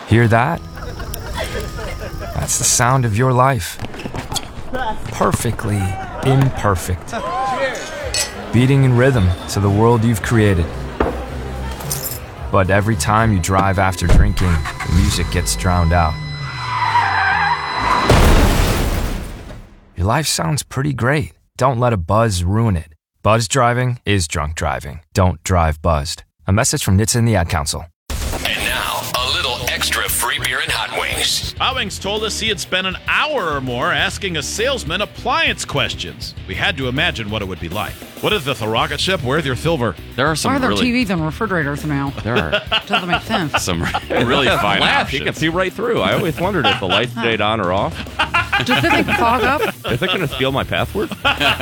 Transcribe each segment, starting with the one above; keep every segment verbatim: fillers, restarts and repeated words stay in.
Hear that? That's the sound of your life. Perfectly imperfect. Beating in rhythm to the world you've created. But every time you drive after drinking, the music gets drowned out. Your life sounds pretty great. Don't let a buzz ruin it. Buzz driving is drunk driving. Don't drive buzzed. A message from N H T S A and the Ad Council. And now, a little extra free beer and hot wings. Hot Wings told us he had spent an hour or more asking a salesman appliance questions. We had to imagine what it would be like. What is this, a rocket ship? Where's your silver? There are some Why are there really, T Vs and refrigerators now? There are Doesn't make sense. some really fine Laugh, options. you can see right through. I always wondered if the lights stayed on or off. Does the thing fog up? Is it going to steal my password?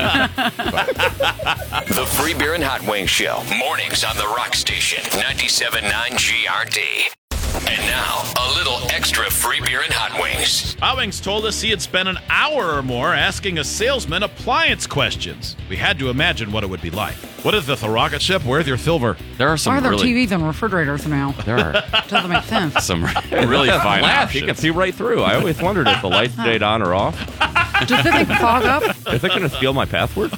The Free Beer and Hot Wings Show. Mornings on the Rock Station. ninety-seven point nine G R D. And now, a little extra free beer and hot wings. Hot Wings told us he had spent an hour or more asking a salesman appliance questions. We had to imagine what it would be like. What is this, a rocket ship? Where's your silver? There are some Why are there really, T Vs and refrigerators now? There are Doesn't make sense. some really fine Laugh, you options. can see right through. I always wondered if the lights stayed on or off. Does the thing fog up? Is it going to steal my password?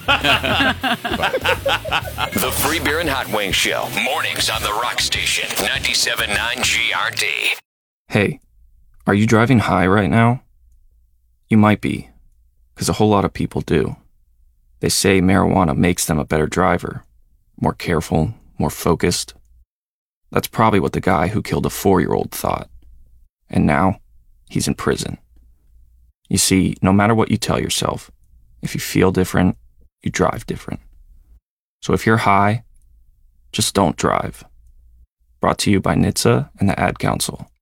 The Free Beer and Hot Wings Show. Mornings on the Rock Station. ninety-seven point nine G R D. Hey, are you driving high right now? You might be, because a whole lot of people do. They say marijuana makes them a better driver, more careful, more focused. That's probably what the guy who killed a four-year-old thought. And now, he's in prison. You see, no matter what you tell yourself, if you feel different, you drive different. So if you're high, just don't drive. Brought to you by N H T S A and the Ad Council.